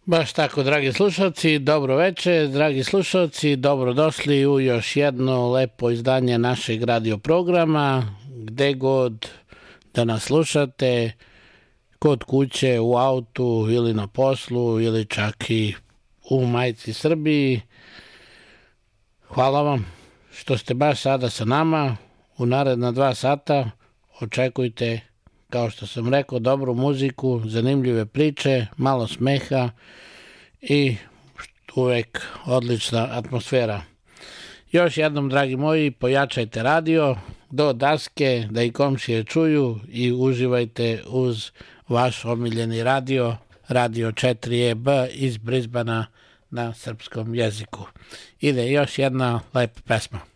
Baš tako, dragi slušalci, dobro veče, dragi slušalci, dobrodošli u još jedno lepo izdanje našeg radio programa, gde god da nas slušate, kod kuće, u autu ili na poslu ili čak i u majci Srbiji. Hvala vam što ste baš sada sa nama. U naredna 2 sata očekujte, kao što sam rekao, dobru muziku, zanimljive priče, malo smeha i uvek odlična atmosfera. Još jednom, dragi moji, pojačajte radio do daske da i komšije čuju i uživajte uz vaš omiljeni radio, Radio 4EB iz Brisbana na srpskom jeziku. Ide još jedna lepa pesma.